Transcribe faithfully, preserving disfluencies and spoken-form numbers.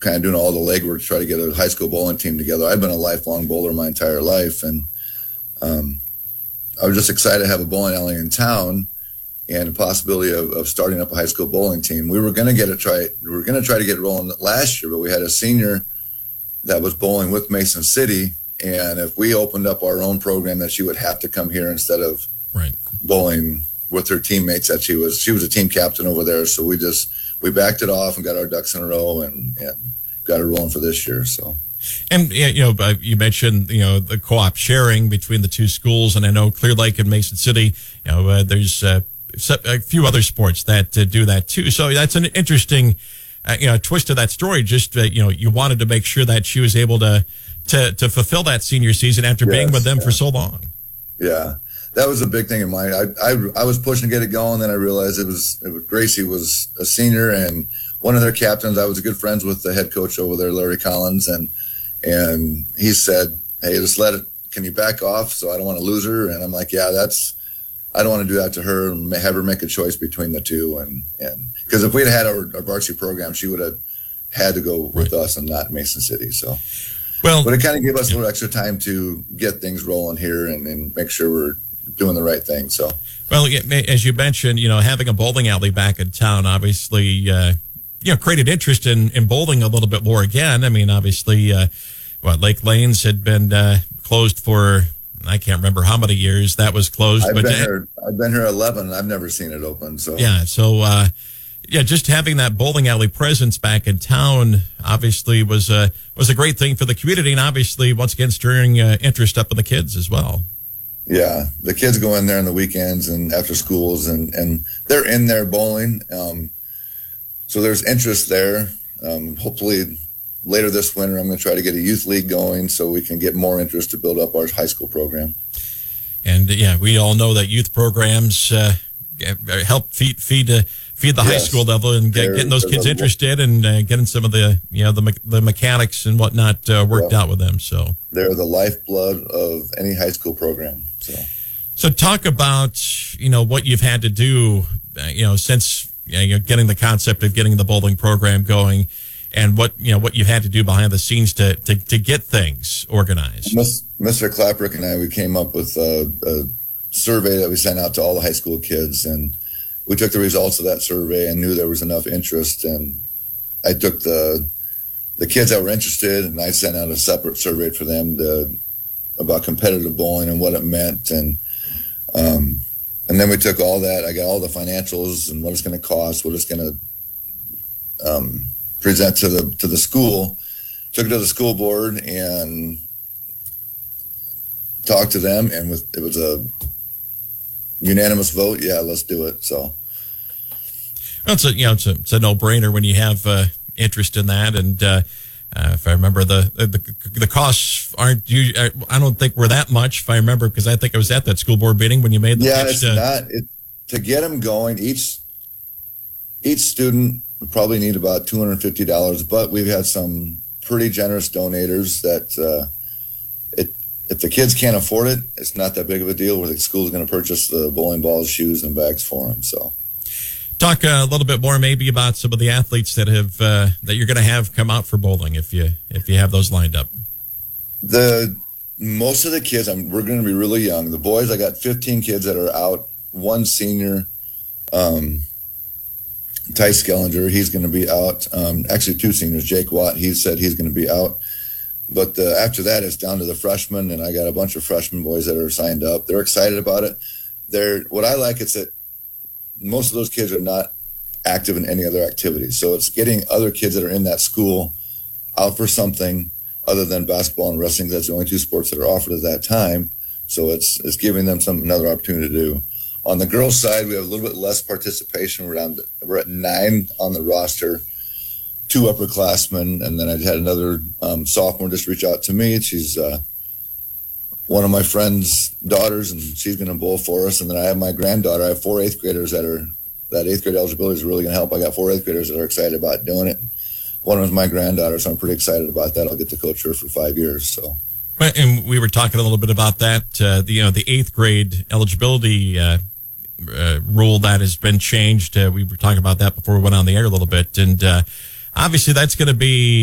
kind of doing all the legwork to try to get a high school bowling team together. I've been a lifelong bowler my entire life, and um, I was just excited to have a bowling alley in town and the possibility of, of starting up a high school bowling team. We were going to get it try. We were going to try to get it rolling last year, but we had a senior that was bowling with Mason City, and if we opened up our own program, that she would have to come here instead of right. bowling with her teammates. That she was she was a team captain over there, so we just we backed it off and got our ducks in a row and, and got it rolling for this year. So. And, you know, you mentioned, you know, the co-op sharing between the two schools, and I know Clear Lake and Mason City, you know, uh, there's uh, a few other sports that uh, do that too. So that's an interesting, uh, you know, twist to that story. Just, uh, you know, you wanted to make sure that she was able to to, to fulfill that senior season after yes, being with them yeah. for so long. Yeah, that was a big thing in mine. I, I, I was pushing to get it going, then I realized it was, it was Gracie was a senior, and one of their captains, I was good friends with the head coach over there, Larry Collins, and And he said, hey, just let it, can you back off so I don't want to lose her? And I'm like, yeah, that's, I don't want to do that to her and have her make a choice between the two. And, and because if we'd had our, our varsity program, she would have had to go with right. us and not Mason City. So, well, but it kind of gave us yeah. a little extra time to get things rolling here and, and make sure we're doing the right thing. So, well, as you mentioned, you know, having a bowling alley back in town, obviously, uh, you know, created interest in, in bowling a little bit more again. I mean, obviously, uh, what Lake Lanes had been uh, closed for, I can't remember how many years that was closed. I've but been uh, here. I've been here eleven. I've never seen it open. So yeah, so uh, yeah, just having that bowling alley presence back in town obviously was a was a great thing for the community, and obviously once again stirring uh, interest up in the kids as well. Yeah, the kids go in there on the weekends and after schools, and and they're in there bowling. Um, so there's interest there. Um, hopefully. Later this winter, I'm going to try to get a youth league going so we can get more interest to build up our high school program. And yeah, we all know that youth programs uh, help feed feed uh, feed the yes. high school level and get, getting those kids interested and uh, getting some of the you know the me- the mechanics and whatnot uh, worked yeah. out with them. So they're the lifeblood of any high school program. So, so talk about you know what you've had to do uh, you know since you know, getting the concept of getting the bowling program going. And what you know, what you've had to do behind the scenes to to, to get things organized. Mister Klaprick and I, we came up with a, a survey that we sent out to all the high school kids, and we took the results of that survey and knew there was enough interest. And I took the the kids that were interested, and I sent out a separate survey for them to, about competitive bowling and what it meant, and um, and then we took all that. I got all the financials and what it's going to cost, what it's going to um, present to the to the school, took it to the school board and talked to them, and with, it was a unanimous vote. Yeah, let's do it. So, well, it's a you know it's a, it's a no brainer when you have uh, interest in that, and uh, uh, if I remember the, the the costs aren't you I don't think were that much if I remember, because I think I was at that school board meeting when you made the yeah pitch it's to, not it, to get them going. Each each student probably need about two hundred fifty dollars, but we've had some pretty generous donators that uh, it if the kids can't afford it, it's not that big of a deal where the school is going to purchase the bowling balls, shoes, and bags for them. So, talk a little bit more maybe about some of the athletes that have uh, that you're going to have come out for bowling if you if you have those lined up. The most of the kids, I'm, we're going to be really young. The boys, I got fifteen kids that are out. One senior, um, Ty Skellinger, he's going to be out. Um, actually, two seniors. Jake Watt, he said he's going to be out. But uh, after that, it's down to the freshmen, and I got a bunch of freshman boys that are signed up. They're excited about it. They're what I like is that most of those kids are not active in any other activities. So it's getting other kids that are in that school out for something other than basketball and wrestling. That's the only two sports that are offered at that time. So it's it's giving them some another opportunity to do. On the girls' side, we have a little bit less participation. We're down to, we're at nine on the roster, two upperclassmen, and then I had another um, sophomore just reach out to me. She's uh, one of my friend's daughters, and she's going to bowl for us. And then I have my granddaughter. I have four eighth graders that are that eighth grade eligibility is really going to help. I got four eighth graders that are excited about doing it. One of them is my granddaughter, so I'm pretty excited about that. I'll get to coach her for five years. So. And we were talking a little bit about that. Uh, the you know the eighth grade eligibility uh, uh, rule that has been changed. Uh, we were talking about that before we went on the air a little bit, and uh, obviously that's going to be